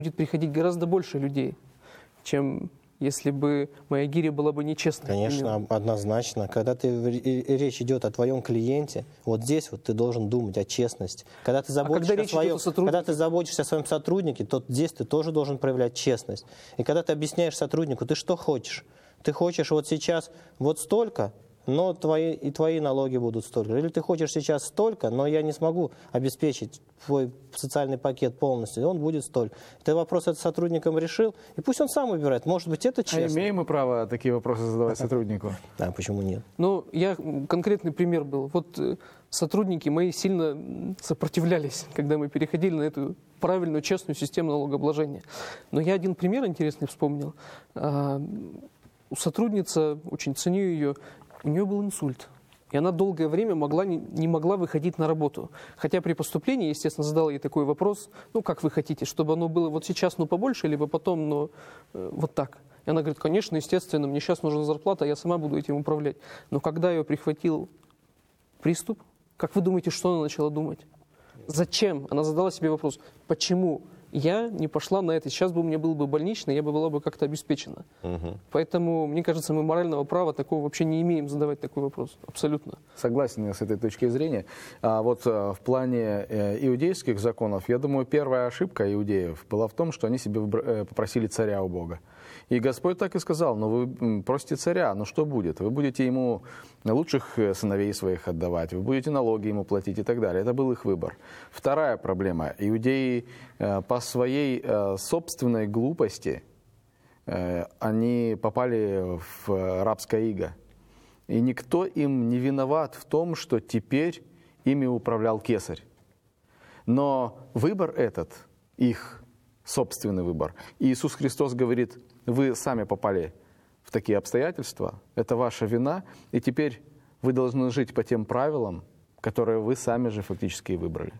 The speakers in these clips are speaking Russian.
будет приходить гораздо больше людей, чем если бы моя гиря была бы нечестной. Конечно, однозначно. Когда речь идет о твоем клиенте, вот здесь вот ты должен думать о честности. Когда ты заботишься когда ты заботишься о своем сотруднике, то здесь ты тоже должен проявлять честность. И когда ты объясняешь сотруднику, ты что хочешь? Ты хочешь вот сейчас вот столько, но твои налоги будут столько. Или ты хочешь сейчас столько, но я не смогу обеспечить твой социальный пакет полностью, и он будет столько. Ты вопрос этот сотрудникам решил, и пусть он сам выбирает. Может быть, это честно. А имеем мы право такие вопросы задавать сотруднику? Да, почему нет? Ну, конкретный пример был. Вот сотрудники мои сильно сопротивлялись, когда мы переходили на эту правильную, честную систему налогообложения. Но я один пример интересный вспомнил. Сотрудница, очень ценю ее, у нее был инсульт. И она долгое время не могла выходить на работу. Хотя при поступлении, естественно, задал ей такой вопрос, ну, как вы хотите, чтобы оно было вот сейчас, ну, побольше, либо потом, ну, вот так. И она говорит, конечно, естественно, мне сейчас нужна зарплата, я сама буду этим управлять. Но когда ее прихватил приступ, как вы думаете, что она начала думать? Зачем? Она задала себе вопрос, почему я не пошла на это? Сейчас бы у меня был бы больничный, я бы была бы как-то обеспечена. Поэтому, мне кажется, мы морального права такого вообще не имеем задавать такой вопрос. Абсолютно. Согласен я с этой точки зрения. Вот в плане иудейских законов, я думаю, первая ошибка иудеев была в том, что они себе попросили царя у Бога. И Господь так и сказал, ну вы просите царя, ну что будет? Вы будете ему лучших сыновей своих отдавать, вы будете налоги ему платить и так далее. Это был их выбор. Вторая проблема. Иудеи по своей собственной глупости, они попали в рабское иго. И никто им не виноват в том, что теперь ими управлял кесарь. Но выбор этот, их собственный выбор, Иисус Христос говорит, вы сами попали в такие обстоятельства, это ваша вина, и теперь вы должны жить по тем правилам, которые вы сами же фактически и выбрали.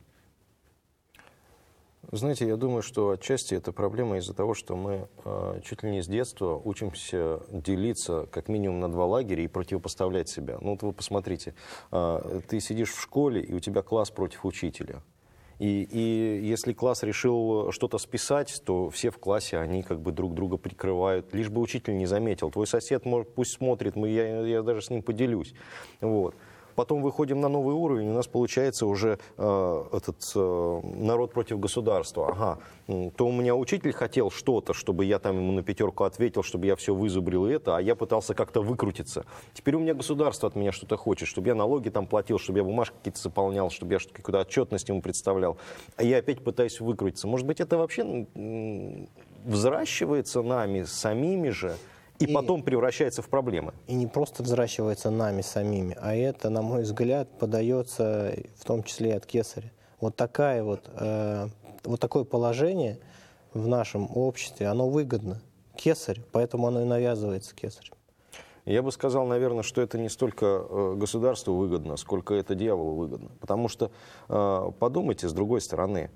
Знаете, я думаю, что отчасти это проблема из-за того, что мы чуть ли не с детства учимся делиться как минимум на два лагеря и противопоставлять себя. Ну вот вы посмотрите, ты сидишь в школе, и у тебя класс против учителя. И если класс решил что-то списать, то все в классе, они как бы друг друга прикрывают, лишь бы учитель не заметил. Твой сосед, пусть смотрит, я даже с ним поделюсь. Вот. Потом выходим на новый уровень, у нас получается уже народ против государства. Ага, то у меня учитель хотел что-то, чтобы я там ему на 5 ответил, чтобы я все вызубрил это, а я пытался как-то выкрутиться. Теперь у меня государство от меня что-то хочет, чтобы я налоги там платил, чтобы я бумажки какие-то заполнял, чтобы я какую-то отчетность ему представлял. А я опять пытаюсь выкрутиться. Может быть, это вообще взращивается нами самими же, и потом превращается в проблемы. И не просто взращивается нами самими, а это, на мой взгляд, подается в том числе и от кесаря. Вот такое положение в нашем обществе, оно выгодно кесарю, поэтому оно и навязывается кесарем. Я бы сказал, наверное, что это не столько государству выгодно, сколько это дьяволу выгодно. Потому что, подумайте, с другой стороны,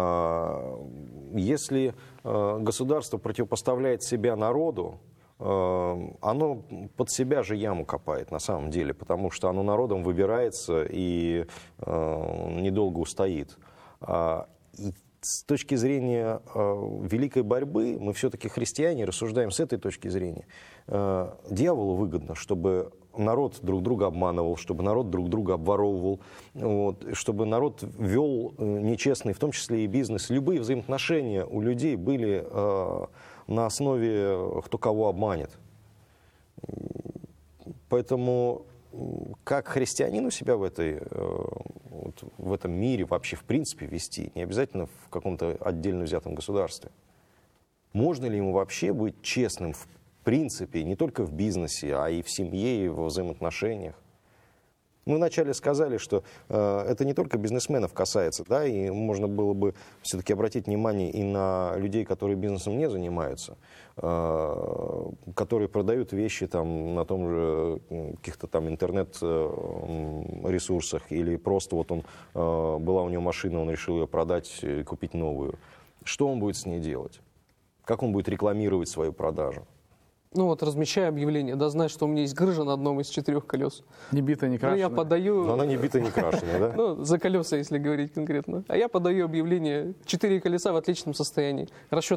если государство противопоставляет себя народу, оно под себя же яму копает на самом деле, потому что оно народом выбирается и недолго устоит. И с точки зрения великой борьбы, мы все-таки христиане, рассуждаем с этой точки зрения. Дьяволу выгодно, чтобы народ друг друга обманывал, чтобы народ друг друга обворовывал, чтобы народ вел нечестный, в том числе и бизнес. Любые взаимоотношения у людей были на основе кто кого обманет. Поэтому как христианину себя в этом мире вообще в принципе вести, не обязательно в каком-то отдельно взятом государстве. Можно ли ему вообще быть честным в принципе, не только в бизнесе, а и в семье, и во взаимоотношениях? Мы вначале сказали, что это не только бизнесменов касается, да, и можно было бы все-таки обратить внимание и на людей, которые бизнесом не занимаются, которые продают вещи там, на том же каких-то там интернет-ресурсах, или просто вот была у него машина, он решил ее продать и купить новую. Что он будет с ней делать? Как он будет рекламировать свою продажу? Ну вот размещаю объявление, да, знаешь, что у меня есть грыжа на одном из 4 колес. Не бита, не крашена. Ну, я подаю... Но она не бита, не крашена, да? Ну, за колеса, если говорить конкретно. А я подаю объявление, 4 колеса в отличном состоянии. Расчет